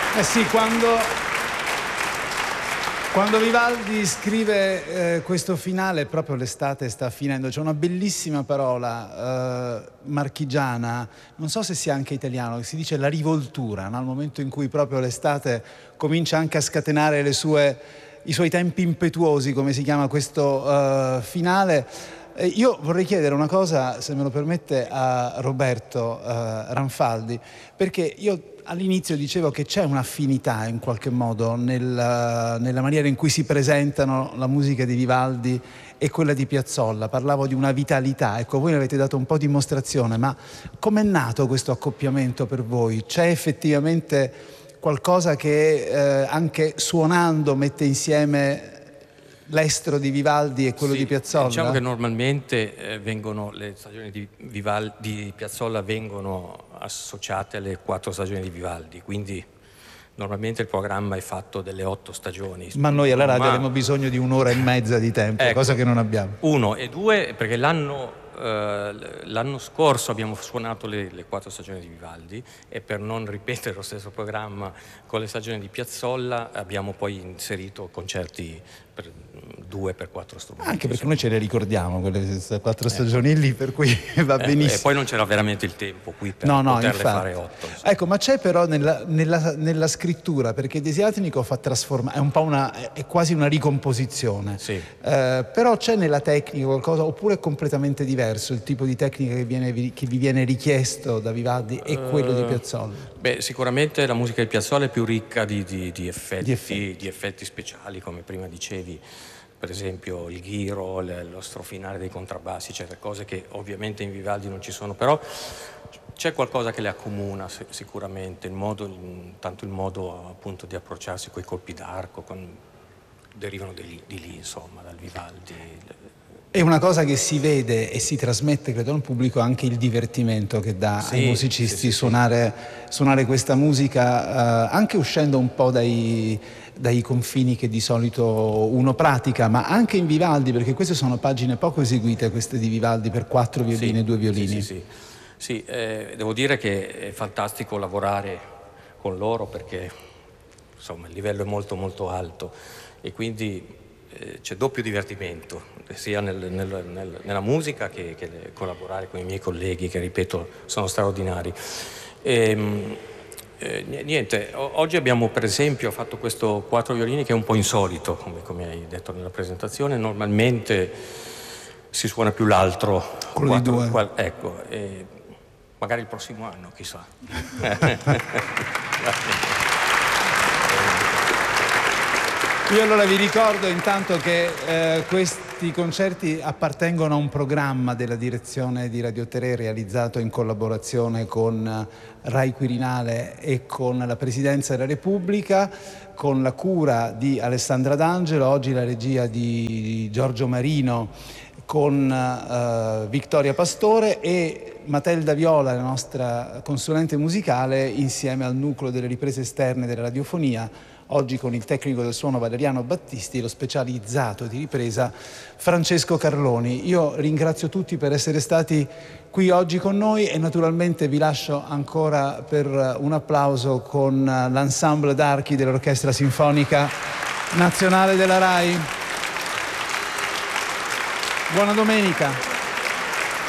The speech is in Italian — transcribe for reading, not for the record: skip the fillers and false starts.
Eh sì, quando Vivaldi scrive questo finale, proprio l'estate sta finendo, c'è una bellissima parola marchigiana, non so se sia anche italiano, che si dice la rivoltura, no? Al momento in cui proprio l'estate comincia anche a scatenare i suoi tempi impetuosi, come si chiama questo finale. Io vorrei chiedere una cosa, se me lo permette, a Roberto Ranfaldi, perché io all'inizio dicevo che c'è un'affinità in qualche modo nella maniera in cui si presentano la musica di Vivaldi e quella di Piazzolla. Parlavo di una vitalità, ecco, voi ne avete dato un po' dimostrazione, ma com'è nato questo accoppiamento per voi? C'è effettivamente qualcosa che anche suonando mette insieme l'estro di Vivaldi e quello di Piazzolla? Diciamo che normalmente le stagioni di Piazzolla vengono associate alle 4 stagioni di Vivaldi, quindi normalmente il programma è fatto delle 8 stagioni. Ma noi alla radio abbiamo bisogno di 1 ora e mezza di tempo, ecco, cosa che non abbiamo. 1 e 2, perché l'anno scorso abbiamo suonato le 4 stagioni di Vivaldi e per non ripetere lo stesso programma con le stagioni di Piazzolla abbiamo poi inserito concerti per 2 per 4 strumenti. Anche perché noi ce le ricordiamo quelle 4 stagioni lì, per cui va benissimo. E poi non c'era veramente il tempo qui per poterle fare 8. Ecco, ma c'è però nella scrittura, perché Desiatnikov fa trasformare, è un po' è quasi una ricomposizione. Sì. Però c'è nella tecnica qualcosa, oppure è completamente diverso il tipo di tecnica che vi viene richiesto da Vivaldi e quello di Piazzolla? Beh, sicuramente la musica di Piazzolla è più ricca di effetti speciali, come prima dicevi, per esempio il ghiro, lo strofinare dei contrabbassi, cioè cose che ovviamente in Vivaldi non ci sono, però c'è qualcosa che le accomuna sicuramente, tanto il modo appunto di approcciarsi coi colpi d'arco, derivano di lì, insomma, dal Vivaldi. È una cosa che si vede e si trasmette, credo, al pubblico, anche il divertimento che dà ai musicisti suonare questa musica, anche uscendo un po' dai confini che di solito uno pratica, ma anche in Vivaldi, perché queste sono pagine poco eseguite, queste di Vivaldi, per 4 violini e 2 violini. Sì, devo dire che è fantastico lavorare con loro perché insomma il livello è molto molto alto e quindi c'è doppio divertimento, sia nella musica che collaborare con i miei colleghi che, ripeto, sono straordinari. Niente, oggi abbiamo per esempio fatto questo 4 violini che è un po' insolito, come hai detto nella presentazione. Normalmente si suona più l'altro. Quello di 2. Ecco, magari il prossimo anno, chissà. Grazie. Io allora vi ricordo intanto che questi concerti appartengono a un programma della direzione di Radio 3 realizzato in collaborazione con Rai Quirinale e con la Presidenza della Repubblica, con la cura di Alessandra D'Angelo, oggi la regia di Giorgio Marino, con Vittoria Pastore e Matelda Viola, la nostra consulente musicale, insieme al nucleo delle riprese esterne della radiofonia, oggi con il tecnico del suono Valeriano Battisti e lo specializzato di ripresa Francesco Carloni. Io ringrazio tutti per essere stati qui oggi con noi e naturalmente vi lascio ancora per un applauso con l'ensemble d'archi dell'Orchestra Sinfonica Nazionale della RAI. Buona domenica.